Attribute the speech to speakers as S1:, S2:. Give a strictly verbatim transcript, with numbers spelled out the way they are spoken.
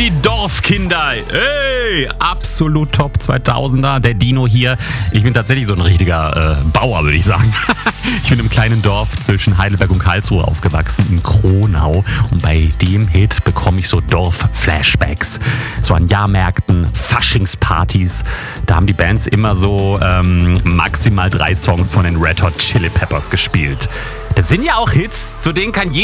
S1: die Dorfkinder. Hey, absolut Top zweitausender. Der Dino hier. Ich bin tatsächlich so ein richtiger äh, Bauer, würde ich sagen. Ich bin im kleinen Dorf zwischen Heidelberg und Karlsruhe aufgewachsen, in Kronau. Und bei dem Hit bekomme ich so Dorf-Flashbacks. So an Jahrmärkten, Faschingspartys. Da haben die Bands immer so ähm, maximal drei Songs von den Red Hot Chili Peppers gespielt. Das sind ja auch Hits, zu denen kann jeder